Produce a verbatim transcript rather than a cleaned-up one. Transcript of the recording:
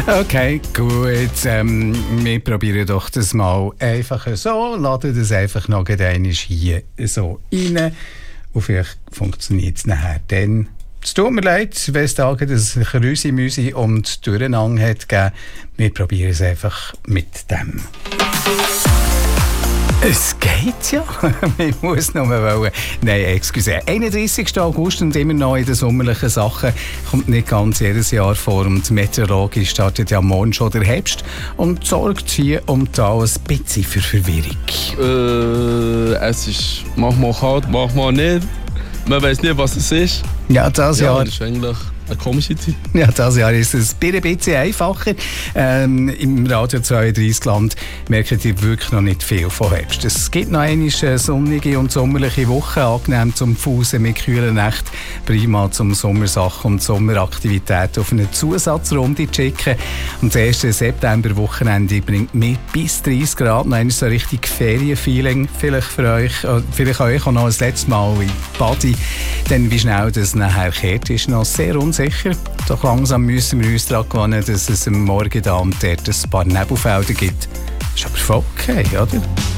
Okay, gut. Ähm, wir probieren doch das mal einfach so. Laden das einfach noch einmal hier so rein. Und vielleicht funktioniert es nachher dann. Es tut mir leid, wenn es Tage, dass es Rüsi, Müsi und Durcheinander hat gegeben. Wir probieren es einfach mit dem. Es geht ja. Ich muss noch mal wollen. Nein, excuse. einunddreissigster August und immer noch in den sommerlichen Sachen kommt nicht ganz jedes Jahr vor. Und meteorologisch startet ja morgen schon der Herbst und sorgt hier und da ein bisschen für Verwirrung. Äh, es ist manchmal kalt, manchmal nicht. Man weiß nicht, was es ist. Ja, das ja, Jahr. Das ist eigentlich eine komische Zeit. Ja, dieses Jahr ist es ein bisschen einfacher. Ähm, Im Radio zweiunddreißig Land merkt ihr wirklich noch nicht viel von Herbst. Es gibt noch eine sonnige und sommerliche Woche, angenehm zum Fußen mit kühlen Nächten, prima zum Sommersachen und Sommeraktivitäten auf eine Zusatzrunde zu schicken. Und das erste Septemberwochenende bringt mit bis dreißig Grad noch ein so richtig Ferienfeeling. Vielleicht für euch, vielleicht euch auch noch das letzte Mal in Badi. Denn wie schnell das nachher kehrt, ist noch sehr unsicher. Doch langsam müssen wir uns daran gewöhnen, dass es am Morgen da und dort ein paar Nebelfelder gibt. Ist aber voll okay, oder?